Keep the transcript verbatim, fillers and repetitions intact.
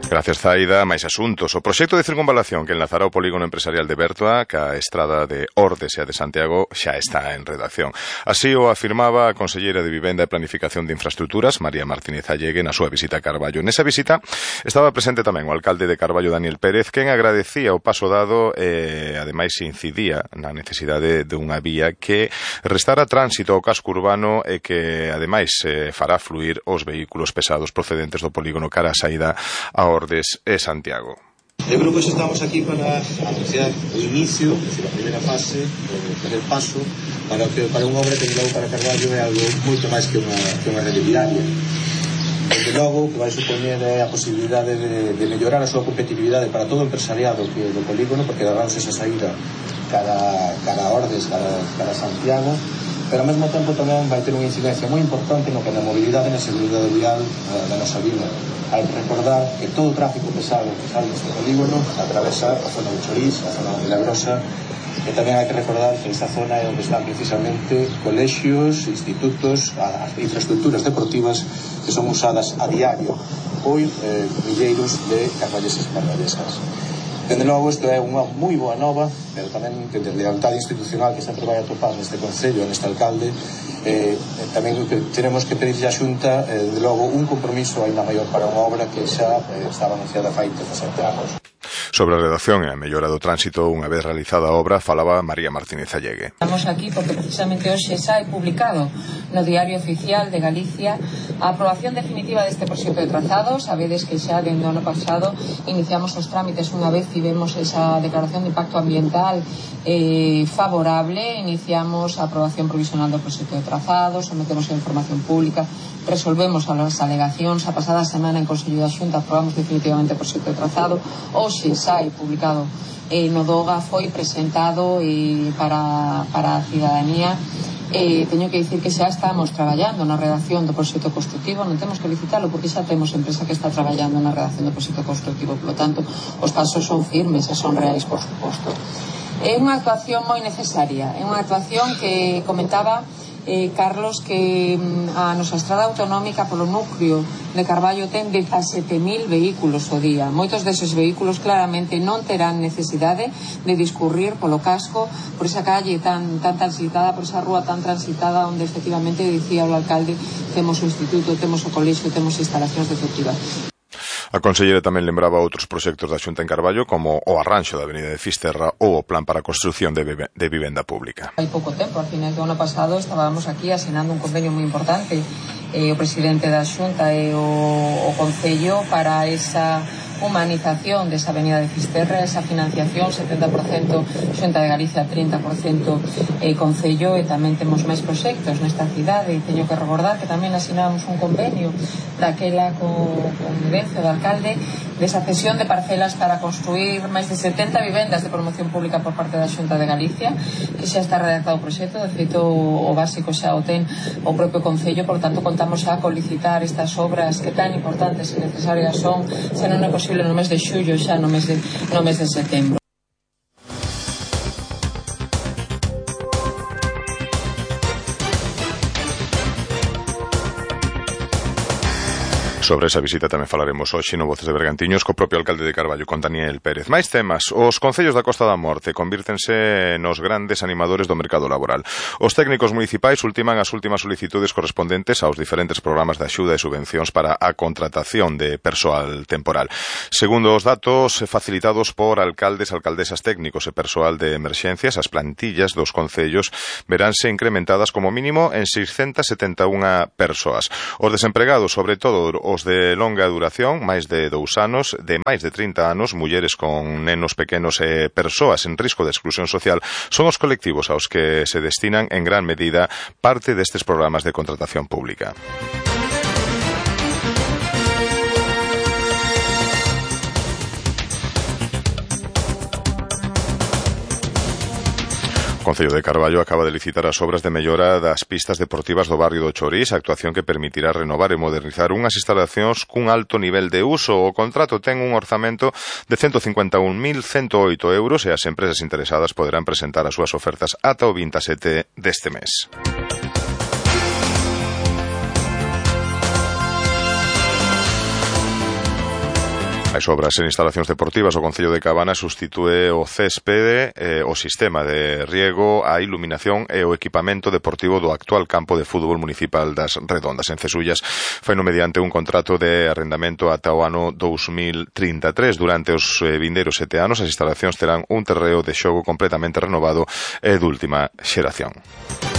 Gracias, Zaida. Máis asuntos. O proxecto de circunvalación que enlazará o polígono empresarial de Bertoa ca estrada de Ordes e a de Santiago xa está en redacción. Así o afirmaba a conselleira de Vivenda e Planificación de Infraestructuras, María Martínez Allegue, na súa visita a Carballo. Nesa visita estaba presente tamén o alcalde de Carballo, Daniel Pérez, quen agradecía o paso dado e, ademais, incidía na necesidade de unha vía que restara tránsito ao casco urbano e que, ademais, fará fluir os vehículos pesados procedentes do polígono cara a saída a Ordes e Santiago. Eu creo que estamos aquí para anunciar o inicio, é dicir, a primeira fase, o primeiro paso, para que para unha obra que de logo para Carballo é algo moito máis que unha, que unha rede viaria. Desde logo, que vai supoñer é a posibilidade de, de mellorar a súa competitividade para todo o empresariado que do polígono, porque daránse esa saída cara, cara a Ordes, cara, cara a Santiago, pero ao mesmo tempo tamén vai ter unha incidencia moi importante no que na mobilidade e na seguridade vial da nosa vila. Hai que recordar que todo o tráfico pesado que sale deste polígono atravesa a zona de Chorís, a zona de Milagrosa, e tamén hai que recordar que esta zona é onde están precisamente colexios, institutos, as infraestructuras deportivas que son usadas a diario por eh, milleiros de carballeses e carballesas. Dende logo, isto é unha moi boa nova, pero tamén que de lealtade institucional que sempre vai a topar neste Concello, neste alcalde, eh, tamén teremos que pedirle a Xunta, eh, de logo, un compromiso ainda maior para unha obra que xa eh, estaba anunciada fai dezasete anos. Sobre a redacción e a mellora do tránsito, unha vez realizada a obra, falaba María Martínez Allegue. Estamos aquí porque precisamente hoxe xa é publicado no Diario Oficial de Galicia a aprobación definitiva deste proxecto de trazado. Sabedes que xa dende o ano pasado iniciamos os trámites unha vez tivemos esa declaración de impacto ambiental eh, favorable, iniciamos a aprobación provisional do proxecto de trazado, sometemos a información pública, resolvemos as alegacións. A pasada semana en Consello da Xunta aprobamos definitivamente o proxecto de trazado. Hoxe xa é publicado eh, no DOGA, foi presentado eh, para, para a cidadanía. Eh, teño que dicir que xa estamos traballando na redacción do proxecto constructivo, non temos que licitalo porque xa temos empresa que está traballando na redacción do proxecto constructivo, por lo tanto os pasos son firmes e son reais, por suposto. É unha actuación moi necesaria, é unha actuación que comentaba Eh, Carlos, que a nosa estrada autonómica polo núcleo de Carballo ten dezasete mil vehículos ao día. Moitos deses vehículos claramente non terán necesidade de discurrir polo casco, por esa calle tan, tan transitada, por esa rúa tan transitada onde efectivamente, dicía o alcalde, temos o instituto, temos o colexio, temos instalacións deportivas. A conselleira tamén lembraba outros proxectos da Xunta en Carballo, como o arranxo da Avenida de Fisterra ou o plan para a construción de, de vivenda pública. Hai pouco tempo, al final do ano pasado, estábamos aquí asinando un convenio moi importante, eh, o presidente da Xunta e o, o Concello para esa humanización desa Avenida de Fisterra, esa financiación, setenta por cento Xunta de Galicia, trinta por cento eh, Concello, e tamén temos máis proxectos nesta cidade. E teño que recordar que tamén asinamos un convenio daquela co convivencia do alcalde desa cesión de parcelas para construir máis de setenta vivendas de promoción pública por parte da Xunta de Galicia, que xa está redactado o proxecto. De feito, o básico xa o ten o propio Concello, por tanto contamos xa con licitar estas obras que tan importantes e necesarias son, se non é posible no mes de xullo, xa no mes de, no mes de setembro. Sobre esa visita tamén falaremos hoxe no Voces de Bergantiños co propio alcalde de Carballo, con Daniel Pérez. Máis temas. Os concellos da Costa da Morte convírtense nos grandes animadores do mercado laboral. Os técnicos municipais ultiman as últimas solicitudes correspondentes aos diferentes programas de axuda e subvencións para a contratación de persoal temporal. Segundo os datos facilitados por alcaldes, alcaldesas, técnicos e persoal de emerxencias, as plantillas dos concellos veránse incrementadas como mínimo en seiscentas setenta e unha persoas. Os desempregados, sobre todo os de longa duración, máis de dous anos, de máis de trinta anos, mulleres con nenos pequenos e persoas en risco de exclusión social, son os colectivos aos que se destinan en gran medida parte destes programas de contratación pública. O Concello de Carballo acaba de licitar as obras de mellora das pistas deportivas do barrio do Chorís, actuación que permitirá renovar e modernizar unhas instalacións cun alto nivel de uso. O contrato ten un orzamento de ciento cincuenta e un mil ciento oito euros e as empresas interesadas poderán presentar as súas ofertas ata o veintisiete deste mes. A Máis obras en instalacións deportivas. O Concello de Cabana sustitúe o céspede, eh, o sistema de riego, a iluminación e o equipamento deportivo do actual campo de fútbol municipal das Redondas. En Cesullas faino mediante un contrato de arrendamento ata o ano dous mil trinta e tres. Durante os eh, vindeiros sete anos as instalacións terán un terreo de xogo completamente renovado e de última xeración.